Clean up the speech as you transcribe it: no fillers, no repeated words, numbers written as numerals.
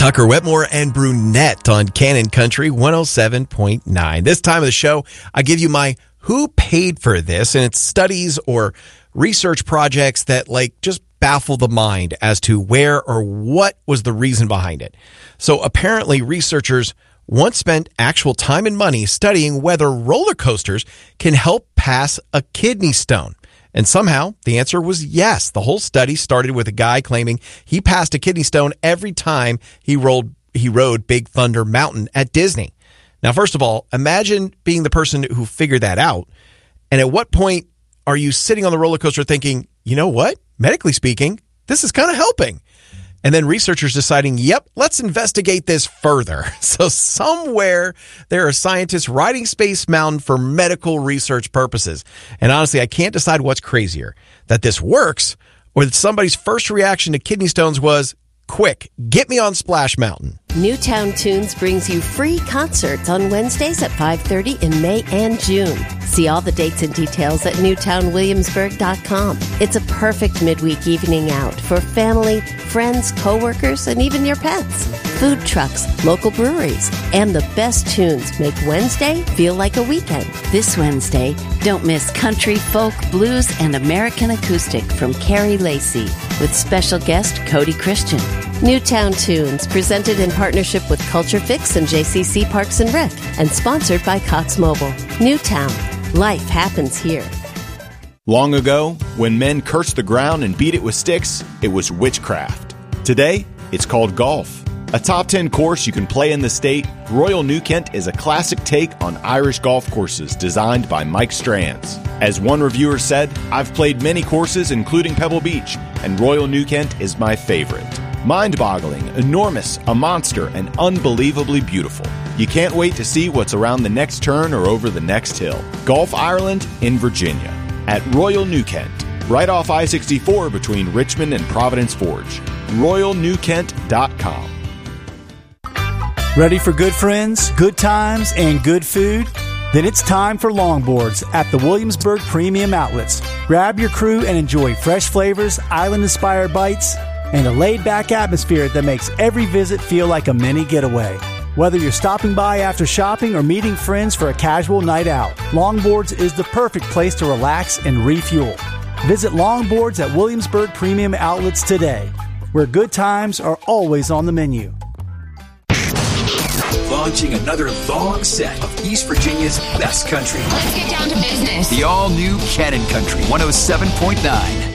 Tucker Wetmore and Brunette on Cannon Country 107.9. This time of the show, I give you my who paid for this, and it's studies or research projects that just baffle the mind as to where or what was the reason behind it. So apparently researchers once spent actual time and money studying whether roller coasters can help pass a kidney stone. And somehow the answer was yes. The whole study started with a guy claiming he passed a kidney stone every time he rode Big Thunder Mountain at Disney. Now, first of all, imagine being the person who figured that out. And at what point are you sitting on the roller coaster thinking, you know what? Medically speaking, this is kind of helping. And then researchers deciding, yep, let's investigate this further. So somewhere there are scientists riding Space Mountain for medical research purposes. And honestly, I can't decide what's crazier, that this works or that somebody's first reaction to kidney stones was, quick, get me on Splash Mountain. Newtown Tunes brings you free concerts on Wednesdays at 5:30 in May and June. See all the dates and details at newtownwilliamsburg.com. It's a perfect midweek evening out for family, friends, coworkers, and even your pets. Food trucks, local breweries, and the best tunes make Wednesday feel like a weekend. This Wednesday, don't miss country, folk, blues, and American acoustic from Carrie Lacey with special guest Cody Christian. Newtown Tunes, presented in partnership with Culture Fix and JCC Parks and Rec, and sponsored by Cox Mobile. Newtown, life happens here. Long ago, when men cursed the ground and beat it with sticks, it was witchcraft. Today, it's called golf. A top 10 course you can play in the state, Royal New Kent is a classic take on Irish golf courses designed by Mike Strands. As one reviewer said, I've played many courses, including Pebble Beach, and Royal New Kent is my favorite. Mind-boggling, enormous, a monster, and unbelievably beautiful. You can't wait to see what's around the next turn or over the next hill. Golf Ireland in Virginia at Royal New Kent, right off I-64 between Richmond and Providence Forge. RoyalNewKent.com. Ready for good friends, good times, and good food? Then it's time for longboards at the Williamsburg Premium Outlets. Grab your crew and enjoy fresh flavors, island-inspired bites, and a laid-back atmosphere that makes every visit feel like a mini getaway. Whether you're stopping by after shopping or meeting friends for a casual night out, Longboards is the perfect place to relax and refuel. Visit Longboards at Williamsburg Premium Outlets today, where good times are always on the menu. Launching another long set of East Virginia's best country. Let's get down to business. The all-new Cannon Country 107.9.